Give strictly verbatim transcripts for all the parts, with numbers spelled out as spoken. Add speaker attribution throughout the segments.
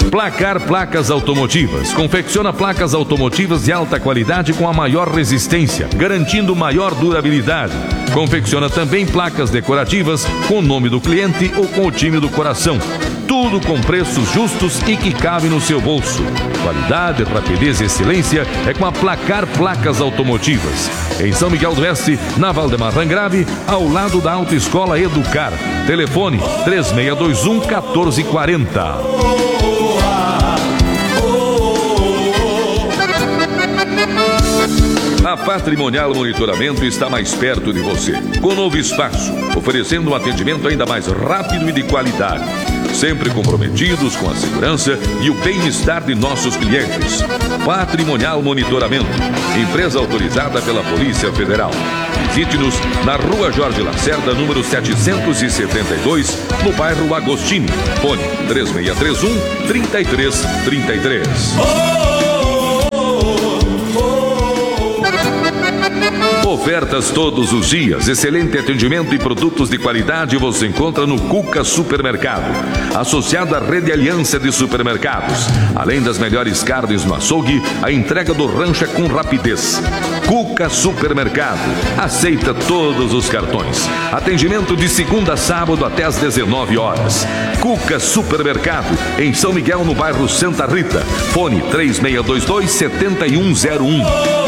Speaker 1: Placar Placas Automotivas. Confecciona placas automotivas de alta qualidade com a maior resistência, garantindo maior durabilidade. Confecciona também placas decorativas com o nome do cliente ou com o time do coração. Tudo com preços justos e que cabem no seu bolso. Qualidade, rapidez e excelência é com a Placar Placas Automotivas. Em São Miguel do Oeste, na Valdemar Rangrave, ao lado da Autoescola Educar. Telefone três seis dois um, um quatro quatro zero. A Patrimonial Monitoramento está mais perto de você, com novo espaço, oferecendo um atendimento ainda mais rápido e de qualidade, sempre comprometidos com a segurança e o bem-estar de nossos clientes. Patrimonial Monitoramento, empresa autorizada pela Polícia Federal. Visite-nos na Rua Jorge Lacerda, número setecentos e setenta e dois, no bairro Agostinho. Fone três seis três um, três três três três. Ofertas todos os dias, excelente atendimento e produtos de qualidade você encontra no Cuca Supermercado, associado à Rede Aliança de Supermercados. Além das melhores carnes no açougue, a entrega do rancho é com rapidez. Cuca Supermercado, aceita todos os cartões. Atendimento de segunda a sábado até às dezenove horas. Cuca Supermercado, em São Miguel, no bairro Santa Rita. Fone três seis dois dois, sete um zero um.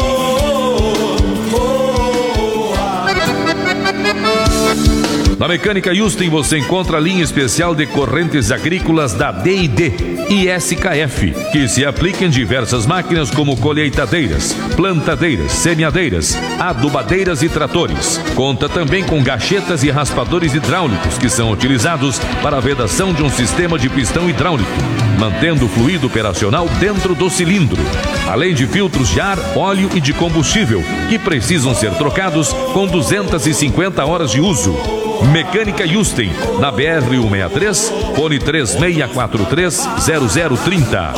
Speaker 1: Na Mecânica Justin você encontra a linha especial de correntes agrícolas da D e D e S K F, que se aplica em diversas máquinas como colheitadeiras, plantadeiras, semeadeiras, adubadeiras e tratores. Conta também com gachetas e raspadores hidráulicos que são utilizados para a vedação de um sistema de pistão hidráulico, mantendo o fluido operacional dentro do cilindro, além de filtros de ar, óleo e de combustível, que precisam ser trocados com duzentas e cinquenta horas de uso. Mecânica Justin, na B R cento e sessenta e três, fone três seis quatro três, zero zero três zero.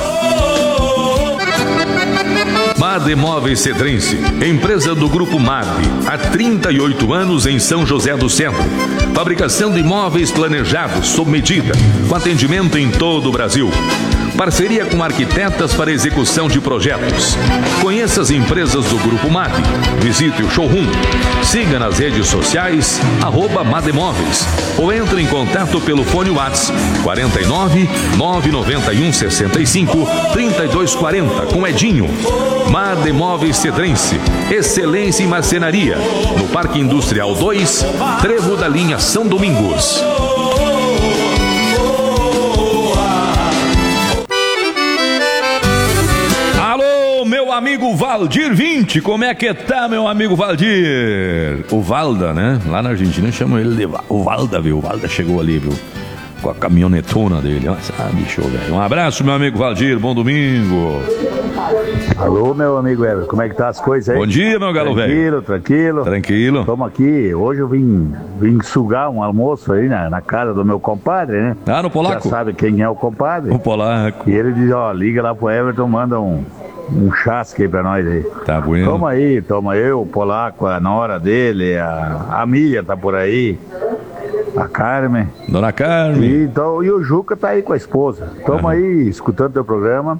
Speaker 1: Made Móveis Cedrense, empresa do Grupo Made, há trinta e oito anos em São José do Centro. Fabricação de móveis planejados, sob medida, com atendimento em todo o Brasil. Parceria com arquitetas para execução de projetos. Conheça as empresas do Grupo Made. Visite o showroom. Siga nas redes sociais, arroba Mademóveis. Ou entre em contato pelo fone WhatsApp quarenta e nove, nove nove um, sessenta e cinco, trinta e dois quarenta com Edinho. Mademóveis Cedrense. Excelência em marcenaria. No Parque Industrial dois, Trevo da Linha São Domingos. Meu amigo Valdir vinte, como é que tá, meu amigo Valdir? O Valda, né? Lá na Argentina chamam ele de o Valda, viu? O Valda chegou ali, viu? Com a caminhonetona dele. Ah, bicho, velho. Um abraço, meu amigo Valdir, bom domingo.
Speaker 2: Alô, meu amigo Ever, como é que tá as coisas aí?
Speaker 1: Bom dia, meu galo velho.
Speaker 2: Tranquilo, tranquilo.
Speaker 1: Tranquilo.
Speaker 2: Estamos aqui, hoje eu vim, vim sugar um almoço aí na, na casa do meu compadre, né?
Speaker 1: Ah, no Polaco?
Speaker 2: Já sabe quem é o compadre?
Speaker 1: O Polaco.
Speaker 2: E ele diz, ó, liga lá pro Everton, manda um... um chasque aí pra nós aí.
Speaker 1: Tá bueno.
Speaker 2: Toma aí, toma eu, o Polaco, a nora dele, a, a Milha tá por aí, a Carmen.
Speaker 1: Dona Carmen.
Speaker 2: E, então, e o Juca tá aí com a esposa. Toma ah. aí, escutando teu programa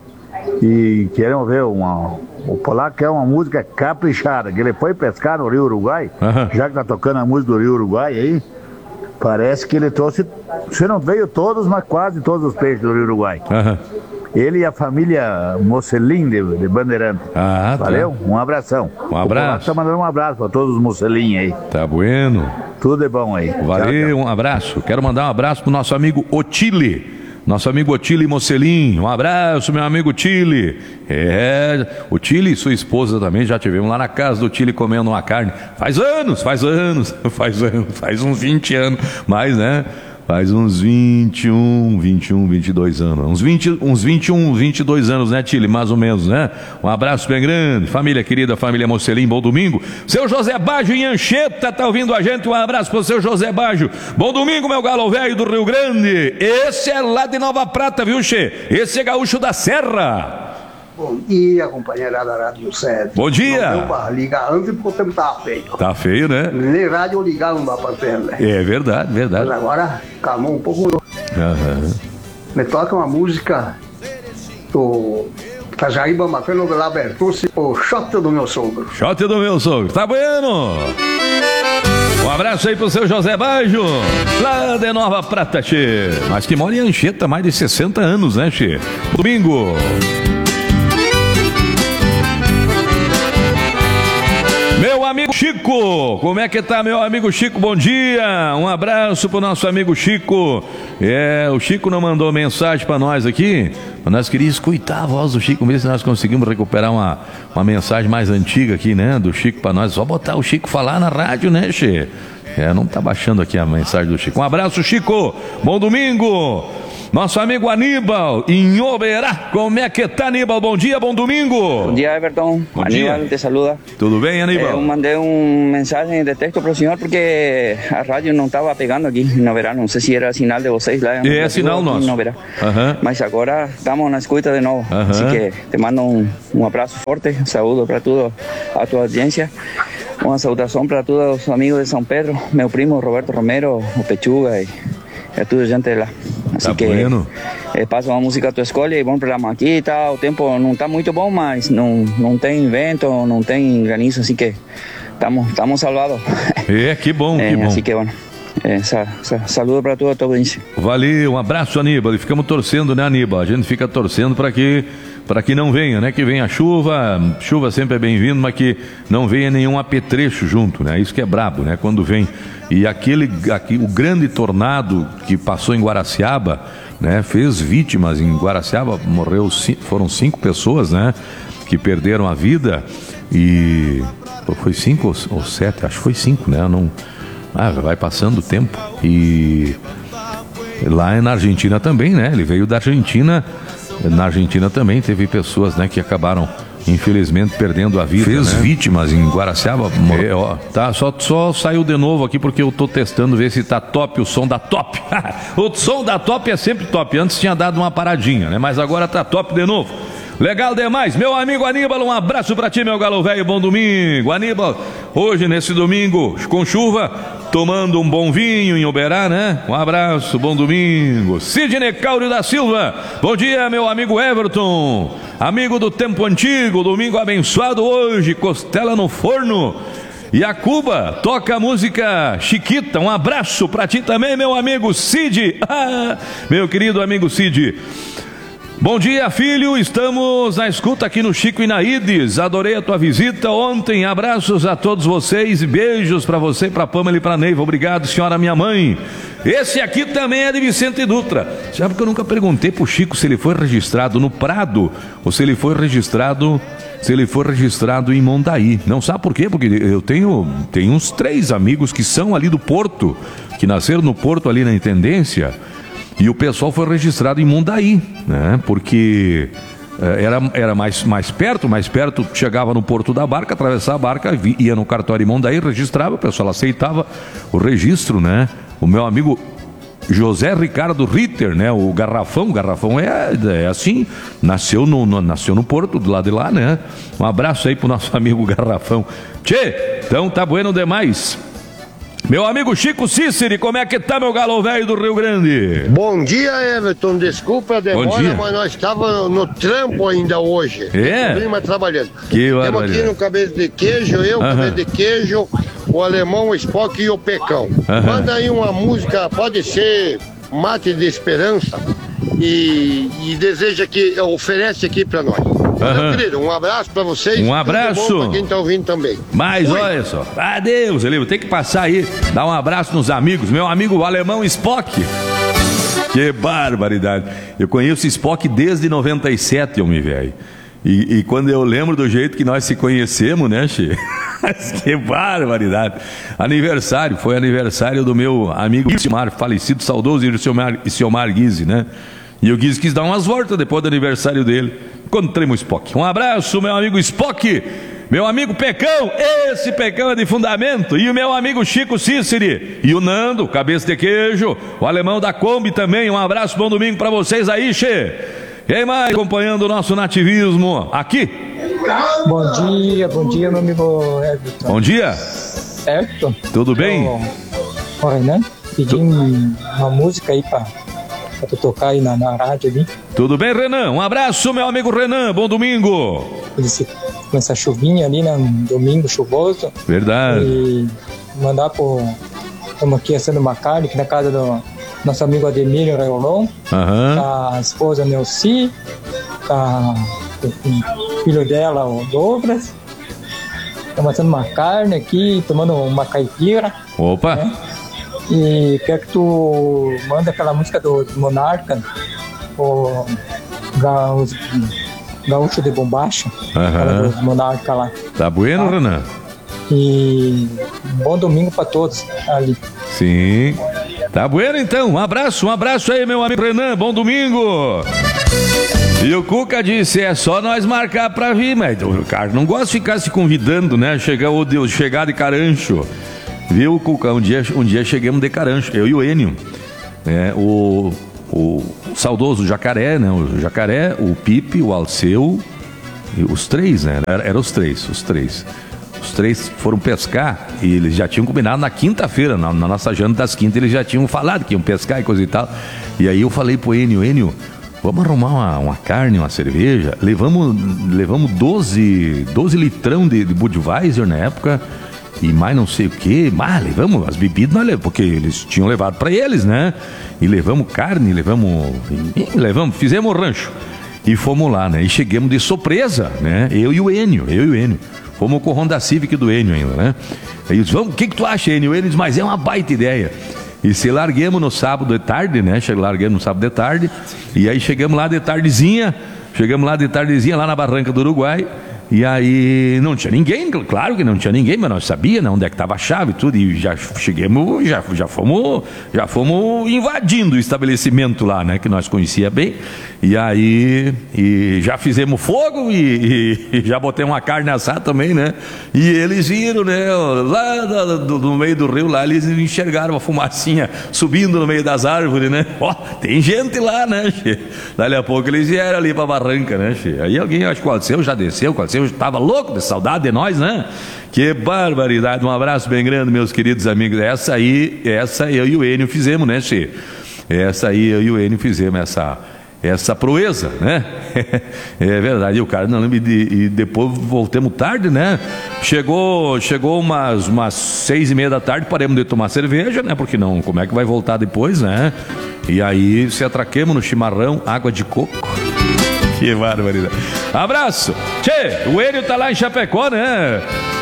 Speaker 2: e queremos ver uma... O Polaco quer uma música caprichada, que ele foi pescar no Rio Uruguai, uh-huh. já que tá tocando a música do Rio Uruguai aí, parece que ele trouxe, você não veio todos, mas quase todos os peixes do Rio Uruguai.
Speaker 1: Aham. Uh-huh.
Speaker 2: Ele e a família Mocelin de, de Bandeirante.
Speaker 1: Ah, tá.
Speaker 2: Valeu? Um abração.
Speaker 1: Um abraço.
Speaker 2: O tá mandando um abraço para todos os Mocelin aí.
Speaker 1: Tá bueno.
Speaker 2: Tudo é bom aí.
Speaker 1: Valeu,
Speaker 2: tchau, tchau.
Speaker 1: Um abraço. Quero mandar um abraço pro nosso amigo Otile. Nosso amigo Otile Mocelin. Um abraço, meu amigo Otile. É, o Otile e sua esposa também já tivemos lá na casa do Otile comendo uma carne. Faz anos, faz anos, faz anos, faz uns vinte anos. Mais, né? Faz uns vinte e um, vinte e um, vinte e dois anos. Uns, vinte, uns vinte e um, vinte e dois anos, né, Tile? Mais ou menos, né? Um abraço bem grande. Família querida, família Mocelin, bom domingo. Seu José Baggio em Anchieta tá ouvindo a gente. Um abraço pro seu José Baggio. Bom domingo, meu galo velho do Rio Grande. Esse é lá de Nova Prata, viu, Che? Esse é gaúcho da Serra.
Speaker 3: Bom dia, companheirada da Rádio sete.
Speaker 1: Bom dia.
Speaker 3: Não deu pra ligar antes porque o tempo tava feio.
Speaker 1: Tá feio, né?
Speaker 3: Nem rádio ligar não dá pra ter, né?
Speaker 1: É verdade, verdade.
Speaker 3: Mas agora calmou um pouco.
Speaker 1: Uhum.
Speaker 3: Me toca uma música do Tajaíba Matando de la Bertucci, o shot do meu sogro.
Speaker 1: Shot do meu sogro, tá bueno? Um abraço aí pro seu José Bajo, lá de Nova Prata, che. Mas que mora em Anchieta há mais de sessenta anos, né, che? Domingo. Meu amigo Chico, como é que tá, meu amigo Chico? Bom dia, um abraço pro nosso amigo Chico. É, o Chico não mandou mensagem pra nós aqui, mas nós queríamos escutar a voz do Chico, mesmo se nós conseguimos recuperar uma, uma mensagem mais antiga aqui, né, do Chico pra nós. Só botar o Chico falar na rádio, né, che? É, não tá baixando aqui a mensagem do Chico. Um abraço, Chico, bom domingo. Nosso amigo Aníbal, em Oberá. Como é que tá, Aníbal? Bom dia, bom domingo.
Speaker 4: Bom dia, Everton.
Speaker 1: Bom
Speaker 4: Aníbal
Speaker 1: dia.
Speaker 4: te saluda.
Speaker 1: Tudo bem, Aníbal?
Speaker 4: Eu mandei um mensagem de texto para o senhor porque a rádio não estava pegando aqui em Oberá. Não sei se era sinal de vocês lá.
Speaker 1: É, é sinal nosso.
Speaker 4: Uhum. Mas agora estamos na escuta de novo. Uhum. Assim que te mando um, um abraço forte, saúdo para toda a tua audiência. Uma saudação para todos os amigos de São Pedro, meu primo Roberto Romero, o Pechuga e, e toda a gente lá. Assim
Speaker 1: tá
Speaker 4: que
Speaker 1: bueno.
Speaker 4: eh, passa uma música à tua escolha e bom programa aqui, tá? O tempo não está muito bom, mas não, não tem vento, não tem granizo, assim que estamos estamos salvados.
Speaker 1: É, que bom,
Speaker 4: é,
Speaker 1: que bom.
Speaker 4: Assim que, bueno, é, sa, sa, saludo para toda a tua audiência.
Speaker 1: Valeu, um abraço, Aníbal. E ficamos torcendo, né, Aníbal? A gente fica torcendo para que para que não venha, né? Que venha chuva, chuva sempre é bem-vindo, mas que não venha nenhum apetrecho junto, né? Isso que é brabo, né? Quando vem. E aquele, aqui, o grande tornado que passou em Guaraciaba, né? Fez vítimas em Guaraciaba, morreu, foram cinco pessoas, né? Que perderam a vida e foi cinco ou sete, acho que foi cinco, né? Não, ah, vai passando o tempo e lá na Argentina também, né? Ele veio da Argentina. Na Argentina também teve pessoas, né, que acabaram, infelizmente, perdendo a vida. Fez, né? Vítimas em Guaraciaba. É, ó, tá, só, só saiu de novo aqui porque eu tô testando ver se tá top o som da Top. O som da Top é sempre top. Antes tinha dado uma paradinha, né? Mas agora tá top de novo. Legal demais, meu amigo Aníbal, um abraço pra ti, meu galo velho, bom domingo. Aníbal, hoje nesse domingo com chuva, tomando um bom vinho em Uberá, né? Um abraço, bom domingo. Sidney Cáurio da Silva, bom dia, meu amigo Everton, amigo do tempo antigo, domingo abençoado hoje, costela no forno. E a Cuba toca a música Chiquita, um abraço pra ti também, meu amigo Cid. Ah, meu querido amigo Cid. Bom dia, filho, estamos na escuta aqui no Chico Inaídes, adorei a tua visita ontem, abraços a todos vocês e beijos para você, para Pamela e para Neiva, obrigado, senhora minha mãe. Esse aqui também é de Vicente Dutra. Sabe que eu nunca perguntei pro Chico se ele foi registrado no Prado ou se ele foi registrado, se ele foi registrado em Mondaí. Não sabe por quê? Porque eu tenho, tenho uns três amigos que são ali do Porto, que nasceram no Porto ali na Intendência. E o pessoal foi registrado em Mondaí, né? Porque eh, era, era mais, mais perto, mais perto, chegava no Porto da Barca, atravessava a barca, ia no cartório em Mondaí, registrava, o pessoal aceitava o registro, né? O meu amigo José Ricardo Ritter, né? O Garrafão, o Garrafão é, é assim, nasceu no, no, nasceu no Porto, do lado de lá, né? Um abraço aí pro nosso amigo Garrafão. Tchê, então tá bueno demais. Meu amigo Chico Cíceri, como é que tá, meu galo velho do Rio Grande?
Speaker 5: Bom dia, Everton, desculpa a demora, mas nós estávamos no trampo ainda hoje.
Speaker 1: É?
Speaker 5: Não trabalhando.
Speaker 1: Que
Speaker 5: Estamos aqui no Cabeça de Queijo, eu, uh-huh. Cabeça de Queijo, o Alemão, o Spock e o Pecão. Uh-huh. Manda aí uma música, pode ser Mate de Esperança, e, e deseja que, oferece aqui pra nós. Uhum. Querido, um abraço pra vocês.
Speaker 1: Um abraço.
Speaker 5: Tudo bom pra quem tá ouvindo também.
Speaker 1: Mas Oi. Olha só, adeus, Elívio, tem que passar aí, dar um abraço nos amigos, meu amigo o Alemão Spock. Que barbaridade. Eu conheço Spock desde noventa e sete, homem velho. E, e quando eu lembro do jeito que nós se conhecemos, né, Che? Que barbaridade. Aniversário, foi aniversário do meu amigo Ilcimar, falecido, saudoso Ilcimar Guise, né? E o Guise quis dar umas voltas depois do aniversário dele. Encontrei o Spock. Um abraço, meu amigo Spock. Meu amigo Pecão, esse Pecão é de fundamento. E o meu amigo Chico Cíceri. E o Nando, cabeça de queijo. O alemão da Kombi também. Um abraço, bom domingo pra vocês aí, Che. Quem mais acompanhando o nosso nativismo aqui?
Speaker 6: Bom dia, bom dia, meu amigo Everton.
Speaker 1: Bom dia.
Speaker 6: Everton.
Speaker 1: Tudo bem?
Speaker 6: Oi, né? Pedi uma música aí pra, pra tu tocar aí na, na rádio ali.
Speaker 1: Tudo bem, Renan? Um abraço, meu amigo Renan. Bom domingo.
Speaker 6: Esse, com essa chuvinha ali, né? Um domingo chuvoso.
Speaker 1: Verdade.
Speaker 6: E mandar pro... Estamos aqui assando uma carne aqui na casa do nosso amigo Ademir Reolon.
Speaker 1: Uhum.
Speaker 6: A esposa Nelci. A, o filho dela, o Douglas. Estamos assando uma carne aqui, tomando uma caipira.
Speaker 1: Opa!
Speaker 6: Né? E quer que tu manda aquela música do Monarca, o Gaúcho, Gaúcho de Bombacha,
Speaker 1: uhum.
Speaker 6: dos Monarca lá.
Speaker 1: Tá bueno, tá? Renan?
Speaker 6: E bom domingo pra todos ali.
Speaker 1: Sim. Tá bueno então, um abraço, um abraço aí, meu amigo Renan, bom domingo. E o Cuca disse, é só nós marcar pra vir, mas o cara não gosta de ficar se convidando, né? Chegar, oh Deus, chegar de carancho. Viu, Cuca? Um dia, um dia chegamos de carancho, eu e o Enio. É, o, o saudoso Jacaré, né? O Jacaré, o Pipe, o Alceu, os três, né? Eram era os três, os três. Os três foram pescar e eles já tinham combinado na quinta-feira, na, na nossa janta das quintas, eles já tinham falado que iam pescar e coisa e tal. E aí eu falei pro Enio, Enio, vamos arrumar uma, uma carne, uma cerveja. Levamos, levamos doze, doze litrão de, de Budweiser na época e mais não sei o que. Mas levamos as bebidas, nós levamos, porque eles tinham levado para eles, né? E levamos carne, levamos, e levamos, fizemos o rancho e fomos lá, né? E chegamos de surpresa, né? Eu e o Enio, eu e o Enio. Fomos com o Honda Civic do Enio ainda, né? Aí eles, vamos, o que que tu acha, Enio? O Enio disse, mas é uma baita ideia. E se larguemos no sábado de tarde, né? Larguemos no sábado de tarde. E aí chegamos lá de tardezinha. Chegamos lá de tardezinha, lá na Barranca do Uruguai. E aí não tinha ninguém, claro que não tinha ninguém, mas nós sabíamos, né, onde é que estava a chave e tudo. E já chegamos, já, já, fomos, já fomos invadindo o estabelecimento lá, né? Que nós conhecia bem. E aí e já fizemos fogo e, e, e já botei uma carne assada também, né? E eles viram, né? Lá do, do, no meio do rio, lá eles enxergaram uma fumacinha subindo no meio das árvores, né? Ó, tem gente lá, né? Che? Dali a pouco eles vieram ali pra barranca, né? Che? Aí alguém, acho que o Alceu já desceu, o Alceu estava louco de saudade de nós, né? Que barbaridade. Um abraço bem grande, meus queridos amigos. Essa aí, essa eu e o Enio fizemos, né, Che? Essa aí eu e o Enio fizemos essa, essa proeza, né? É verdade. E o cara não lembra. E depois voltamos tarde, né? Chegou, chegou umas, umas seis e meia da tarde, paramos de tomar cerveja, né? Porque não, como é que vai voltar depois, né? E aí se atraquemos no chimarrão, água de coco. Que barbaridade. Abraço. Tchê, o Enio tá lá em Chapecó, né?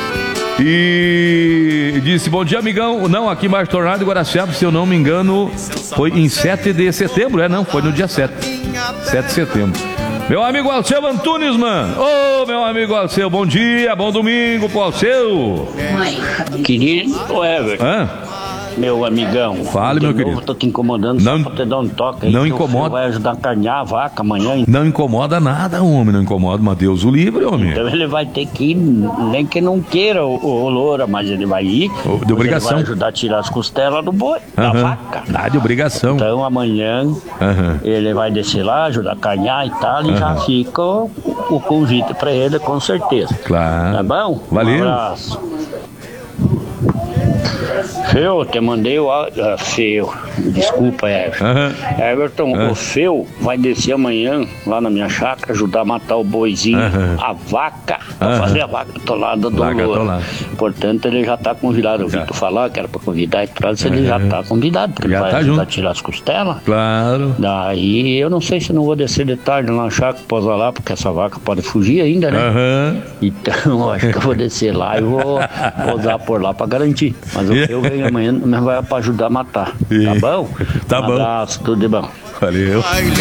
Speaker 1: E disse, bom dia, amigão. Não, aqui em Baixo Tornado, Guaraciaba, se eu não me engano, foi em sete de setembro, é? Não, foi no dia sete. sete de setembro. Meu amigo Alceu Antunes, mano. Ô, oh, meu amigo Alceu, bom dia, bom domingo pro Alceu.
Speaker 7: Querido Everton.
Speaker 1: Hã?
Speaker 7: Meu amigão.
Speaker 1: Fale, meu querido.
Speaker 7: Tô te incomodando
Speaker 1: não,
Speaker 7: só pra te dar um toque aí.
Speaker 1: Não incomoda.
Speaker 7: Vai ajudar a carnear a vaca amanhã.
Speaker 1: Não incomoda nada, homem. Não incomoda, mas Deus o livre, homem.
Speaker 7: Então ele vai ter que ir, nem que não queira o, o Loura, mas ele vai ir.
Speaker 1: Oh, de obrigação.
Speaker 7: Ele vai ajudar a tirar as costelas do boi,
Speaker 1: uhum.
Speaker 7: da vaca.
Speaker 1: Nada de obrigação.
Speaker 7: Então amanhã uhum. ele vai descer lá, ajudar a carnear e tal, e uhum. já fica o, o convite pra ele, com certeza.
Speaker 1: Claro.
Speaker 7: Tá bom?
Speaker 1: Valeu.
Speaker 7: Um abraço. Feu, te mandei o áudio. Uh, Feu, desculpa, Everton. Uhum. Everton, uhum. o Feu vai descer amanhã lá na minha chácara, ajudar a matar o boizinho, uhum. a vaca, pra uhum. fazer a vaca atolada do Loura. Portanto, ele já tá convidado. Eu ouvi tu falar que era pra convidar e traz, ele uhum. já tá convidado, porque já ele vai tá ajudar junto. A tirar as costelas.
Speaker 1: Claro.
Speaker 7: Daí eu não sei se não vou descer de tarde lá na chácara, posar lá, porque essa vaca pode fugir ainda, né? Uhum. Então, acho que eu vou descer lá e vou posar por lá pra garantir. Mas o Feu vem amanhã, mas vai pra ajudar a matar. Tá bom?
Speaker 1: Tá
Speaker 7: um
Speaker 1: bom.
Speaker 7: Abraço, tudo de bom.
Speaker 1: Valeu.